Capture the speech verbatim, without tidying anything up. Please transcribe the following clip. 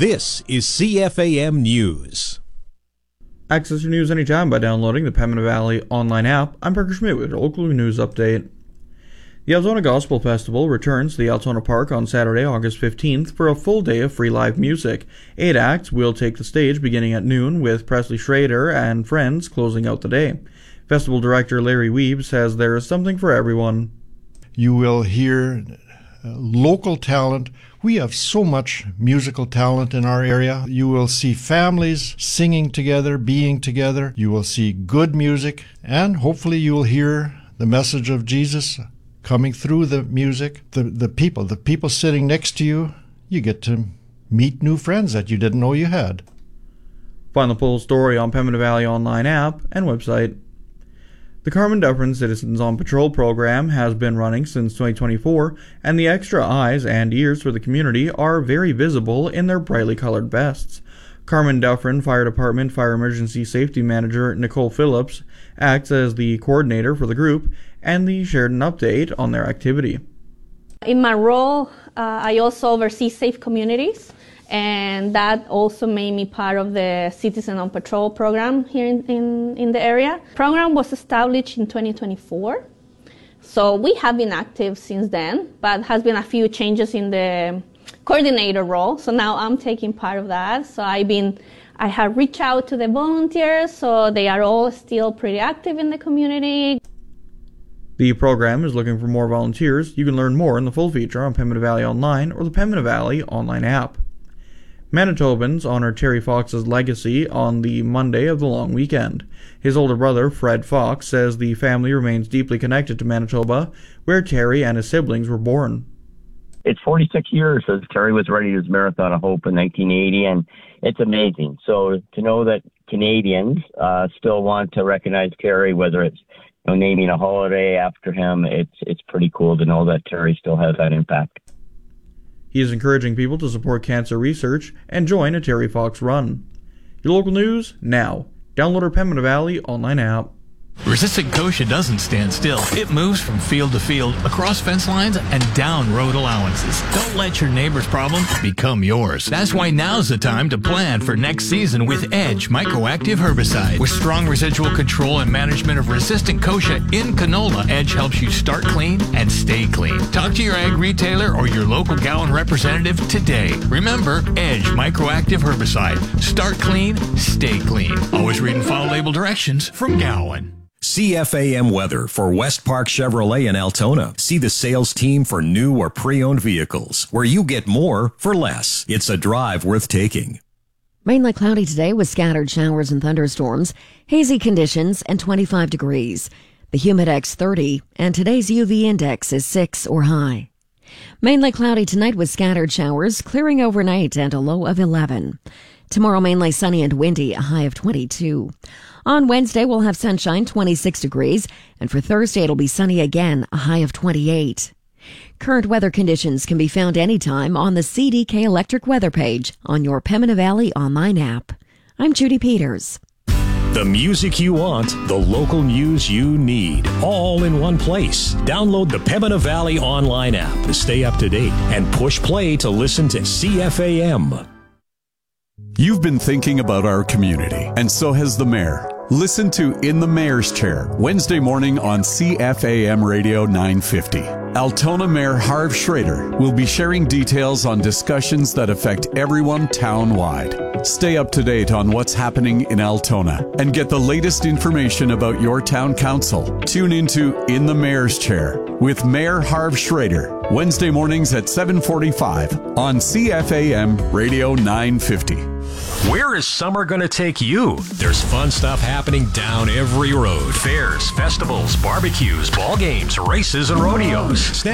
This is C F A M News. Access your news anytime by downloading the Pembina Valley online app. I'm Parker Schmidt with your local news update. The Altona Gospel Festival returns to the Altona Park on Saturday, August fifteenth for a full day of free live music. Eight acts will take the stage beginning at noon, with Presley Schrader and friends closing out the day. Festival director Larry Weeb says there is something for everyone. You will hear uh, local talent. We have so much musical talent in our area. You will see families singing together, being together. You will see good music, and hopefully you will hear the message of Jesus coming through the music. The, the people, the people sitting next to you, you get to meet new friends that you didn't know you had. Find the full story on Pembina Valley online app and website. The Carmen Dufferin Citizens on Patrol program has been running since twenty twenty-four, and the extra eyes and ears for the community are very visible in their brightly colored vests. Carmen Dufferin Fire Department Fire Emergency Safety Manager Nicole Phillips acts as the coordinator for the group, and they shared an update on their activity. In my role, uh, I also oversee safe communities, and that also made me part of the Citizen on Patrol program here in, in, in the area. The program was established in twenty twenty-four, so we have been active since then, but has been a few changes in the coordinator role, so now I'm taking part of that. So I've been, I have reached out to the volunteers, so they are all still pretty active in the community. The program is looking for more volunteers. You can learn more in the full feature on Pembina Valley Online or the Pembina Valley online app. Manitobans honor Terry Fox's legacy on the Monday of the long weekend. His older brother, Fred Fox, says the family remains deeply connected to Manitoba, where Terry and his siblings were born. It's forty-six years since Terry was running his Marathon of Hope in nineteen eighty, and it's amazing. So to know that Canadians uh, still want to recognize Terry, whether it's you know, naming a holiday after him, it's it's pretty cool to know that Terry still has that impact. He is encouraging people to support cancer research and join a Terry Fox run. Your local news now. Download our Pembina Valley online app. Resistant Kosher doesn't stand still. It moves from field to field, across fence lines, and down road allowances. Don't let your neighbor's problem become yours. That's why now's the time to plan for next season with Edge Microactive Herbicide. With strong residual control and management of resistant Kosher in canola, Edge helps you start clean and stay clean. Talk to your ag retailer or your local Gowan representative today. Remember, Edge Microactive Herbicide. Start clean, stay clean. Always read and follow label directions from Gowan. C F A M weather for West Park Chevrolet in Altona. See the sales team for new or pre-owned vehicles, where you get more for less. It's a drive worth taking. Mainly cloudy today with scattered showers and thunderstorms, hazy conditions, and twenty-five degrees. The Humidex thirty, and today's U V index is six or high. Mainly cloudy tonight with scattered showers, clearing overnight and a low of eleven. Tomorrow mainly sunny and windy, a high of twenty-two. On Wednesday, we'll have sunshine, twenty-six degrees, and for Thursday, it'll be sunny again, a high of twenty-eight. Current weather conditions can be found anytime on the C D K Electric weather page on your Pembina Valley online app. I'm Judy Peters. The music you want, the local news you need, all in one place. Download the Pembina Valley online app to stay up to date and push play to listen to C F A M. You've been thinking about our community, and so has the mayor. Listen to In the Mayor's Chair, Wednesday morning on C F A M Radio nine fifty. Altona Mayor Harv Schrader will be sharing details on discussions that affect everyone town-wide. Stay up to date on what's happening in Altona and get the latest information about your town council. Tune into In the Mayor's Chair with Mayor Harv Schrader, Wednesday mornings at seven forty-five on C F A M Radio nine fifty. Where is summer going to take you? There's fun stuff happening down every road. Fairs, festivals, barbecues, ball games, races, and rodeos. Snap